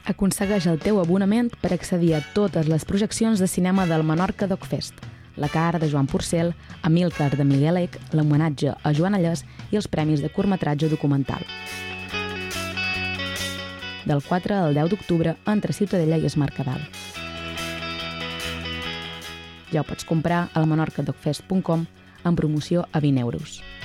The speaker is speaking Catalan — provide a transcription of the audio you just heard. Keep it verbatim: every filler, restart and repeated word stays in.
Aconsegueix el teu abonament per accedir a totes les projeccions de cinema del Menorca Docfest, la Car de Joan Porcel, Amílcar de Miguel Ec, l'homenatge a Joan Allès i els premis de curtmetratge documental. Del quatre al deu d'octubre entre Ciutadella i Es Mercadal. Ja ho pots comprar al menorca docfest punt com amb promoció a vint euros.